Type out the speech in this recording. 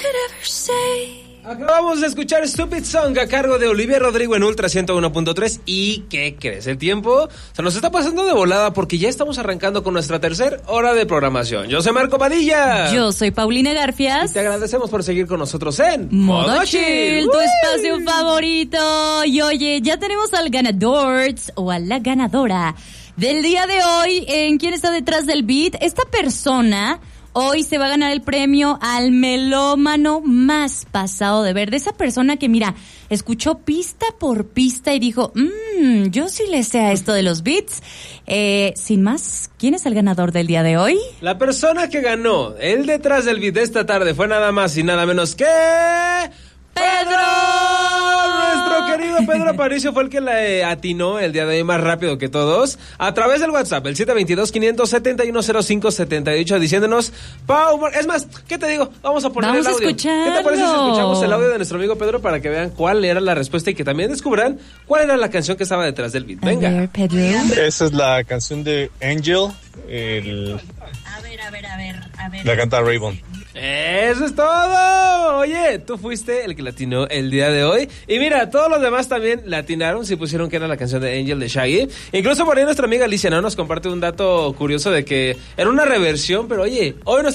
Acabamos de escuchar Stupid Song a cargo de Olivia Rodrigo en Ultra 101.3. ¿Y qué crees? El tiempo se nos está pasando de volada porque ya estamos arrancando con nuestra tercera hora de programación. Yo soy Marco Padilla. Yo soy Paulina Garfias. Y te agradecemos por seguir con nosotros en Modo Chill, tu espacio favorito. Y oye, ya tenemos al ganador o a la ganadora del día de hoy. ¿En quién está detrás del beat? Esta persona hoy se va a ganar el premio al melómano más pasado de ver. De esa persona que, mira, escuchó pista por pista y dijo, yo sí le sé a esto de los beats. Sin más, ¿quién es el ganador del día de hoy? La persona que ganó el detrás del beat de esta tarde fue nada más y nada menos que... ¡Pedro! Nuestro querido Pedro Aparicio fue el que le atinó el día de hoy más rápido que todos a través del WhatsApp, el 722-571-0578, diciéndonos, Pau, es más, ¿qué te digo? Vamos a poner el audio. ¿Qué te parece si escuchamos el audio de nuestro amigo Pedro para que vean cuál era la respuesta y que también descubran cuál era la canción que estaba detrás del beat? Venga. A ver, Pedro. Esa es la canción de Angel. A ver. La canta Raven. ¡Eso es todo! Oye, tú fuiste el que latinó el día de hoy. Y mira, todos los demás también latinaron, si pusieron que era la canción de Angel de Shaggy. Incluso por ahí nuestra amiga Alicia, ¿no? Nos comparte un dato curioso de que era una reversión, pero oye, hoy nos